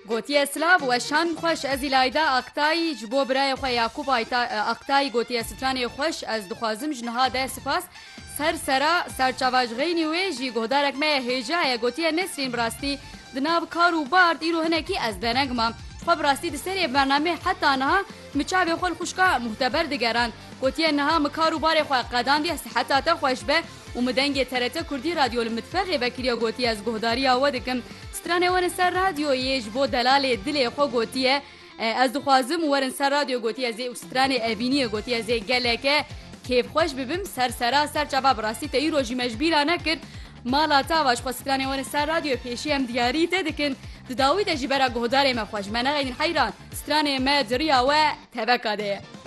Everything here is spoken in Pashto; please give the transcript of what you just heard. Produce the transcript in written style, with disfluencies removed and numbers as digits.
گوتیه سلاو و شان خوش از ایلایدا اقتای جبو برای خو یعقوب اقتای گوتیه ستران خوش از دخوازم جنها ده سپاس سر سرا سرچاواج غینی ویجی گهدارک مه هجای گوتیه نسرین براستی دناب کارو بارد ایرو هنکی از دنگما خو براستی د سری برنامه حتی نه مچاوی خو خوشکا محتبر دگران گوتیه نه مکارو بار خو قدان دی حتی تا خوش به و مدنگ ترته کردی رادیو المتفقه بکریا گوتیه از گهداری آودکم سترانه ون سر رادیو یج بو دلال دل خو گوتیه از دخوازم ورن سر رادیو گوتیه زی سترانه اوینی گوتیه زی گلکه کیف خوش ببم سر سرا سر جواب راستی تی روجی مجبیرا نکرد مالا تا واش خو سترانه ون سر رادیو پیشی ام دیاری تدکن داوی تجبر گهدار ما خوش منه غین حیران سترانه ما دریا و تبکاده